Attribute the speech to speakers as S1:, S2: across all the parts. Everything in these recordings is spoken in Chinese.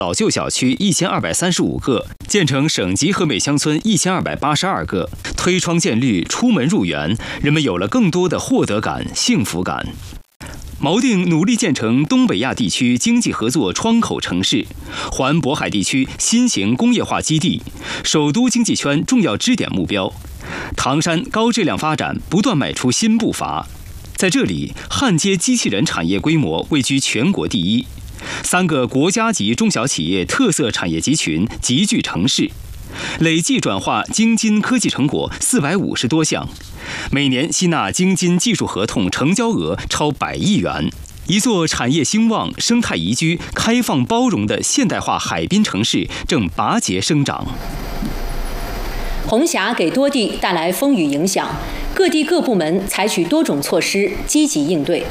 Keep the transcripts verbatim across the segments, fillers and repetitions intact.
S1: 老旧小区一千二百三十五个，建成省级和美乡村一千二百八十二个，推窗见绿，出门入园，人们有了更多的获得感、幸福感。锚定努力建成东北亚地区经济合作窗口城市，环渤海地区新型工业化基地，首都经济圈重要支点目标。唐山高质量发展不断迈出新步伐。在这里，焊接机器人产业规模位居全国第一。三个国家级中小企业特色产业集群集聚城市，累计转化京津科技成果四百五十多项，每年吸纳京津技术合同成交额超百亿元。一座产业兴旺、生态宜居、开放包容的现代化海滨城市正拔节生长。
S2: 红霞给多地带来风雨影响，各地各部门采取多种措施，积极应对。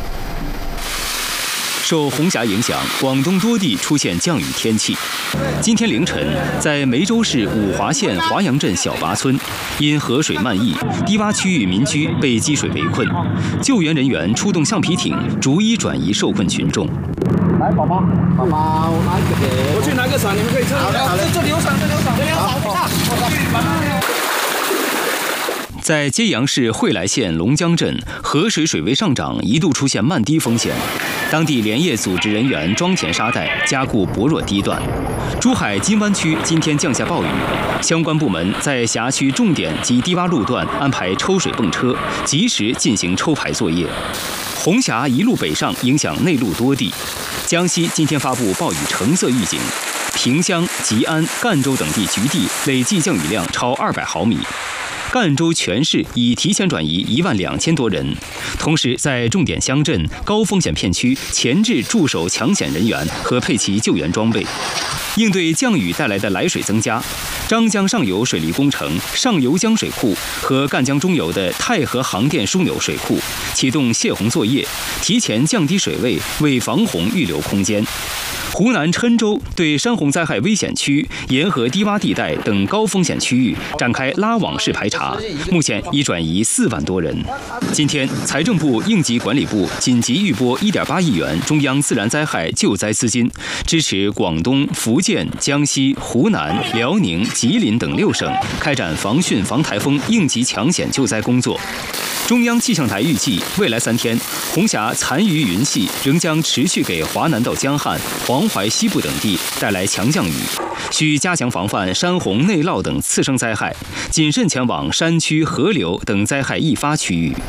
S1: 受红霞影响，广东多地出现降雨天气。今天凌晨，在梅州市五华县华阳镇小拔村，因河水漫溢，低洼区域民居被积水围困，救援人员出动橡皮艇，逐一转移受困群众。
S3: 来，宝宝，宝宝，拿一个。我去拿个伞，你们可以撑。好的，好的。这里有伞，这里有伞，这里有伞，我去。
S1: 在揭阳市惠来县龙江镇，河水水位上涨，一度出现漫堤风险。当地连夜组织人员装填沙袋，加固薄弱堤段。珠海金湾区今天降下暴雨，相关部门在辖区重点及低洼路段安排抽水泵车，及时进行抽排作业。红霞一路北上，影响内陆多地。江西今天发布暴雨橙色预警，萍乡、吉安、赣州等地局地累计降雨量超二百毫米。赣州全市已提前转移一万两千多人，同时在重点乡镇、高风险片区前置驻守抢险人员和配齐救援装备，应对降雨带来的来水增加。张江上游水利工程上游江水库和赣江中游的太和航电枢纽水库启动泄洪作业，提前降低水位，为防洪预留空间。湖南郴州对山洪灾害危险区、沿河低洼地带等高风险区域展开拉网式排查，目前已转移四万多人。今天，财政部应急管理部紧急预拨 一点八亿元中央自然灾害救灾资金，支持广东、福建、江西、湖南、辽宁、吉林等六省开展防汛防台风应急抢险救灾工作。中央气象台预计，未来三天，红霞残余云系仍将持续给华南到江汉、黄淮西部等地带来强降雨，需加强防范山洪内涝等次生灾害，谨慎前往山区、河流等灾害易发区域。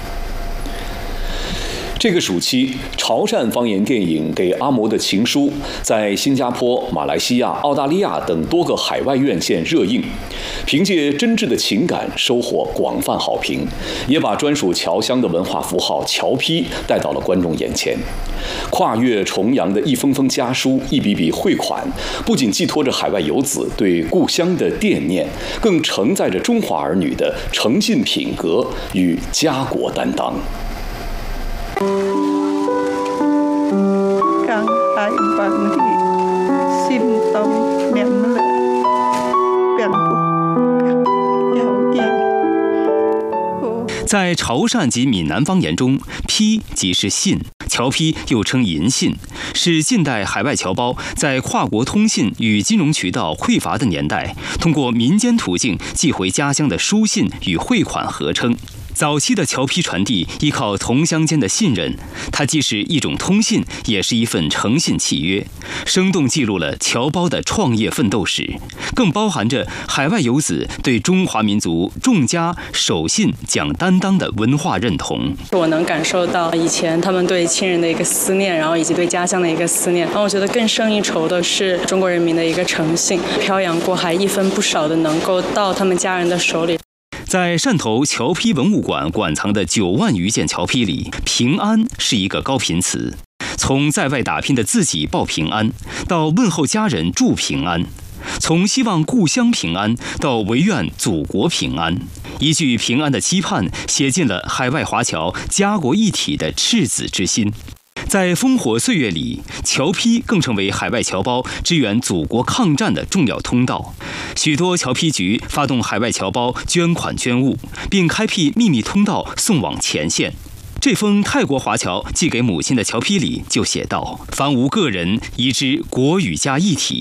S4: 这个暑期，潮汕方言电影《给阿嬷的情书》在新加坡、马来西亚、澳大利亚等多个海外院线热映，凭借真挚的情感收获广泛好评，也把专属侨乡的文化符号侨批带到了观众眼前。跨越重洋的一封封家书、一笔笔汇款，不仅寄托着海外游子对故乡的惦念，更承载着中华儿女的诚信品格与家国担当。
S1: 在潮汕及闽南方言中，批即是信，侨批又称银信，是近代海外侨胞在跨国通信与金融渠道匮乏的年代，通过民间途径寄回家乡的书信与汇款合称。早期的侨批传递依靠同乡间的信任，它既是一种通信，也是一份诚信契约，生动记录了侨胞的创业奋斗史，更包含着海外游子对中华民族重家守信讲担当的文化认同。
S5: 我能感受到以前他们对亲人的一个思念，然后以及对家乡的一个思念，然后我觉得更胜一筹的是中国人民的一个诚信，漂洋过海一分不少的能够到他们家人的手里。
S1: 在汕头侨批文物馆馆藏的九万余件侨批里，平安是一个高频词。从在外打拼的自己报平安，到问候家人祝平安；从希望故乡平安，到唯愿祖国平安。一句平安的期盼，写进了海外华侨家国一体的赤子之心。在烽火岁月里，侨批更成为海外侨胞支援祖国抗战的重要通道。许多侨批局发动海外侨胞捐款捐物，并开辟秘密通道送往前线。 这封泰国华侨寄给母亲的侨批里就写道：“凡无个人，宜知国与家一体。”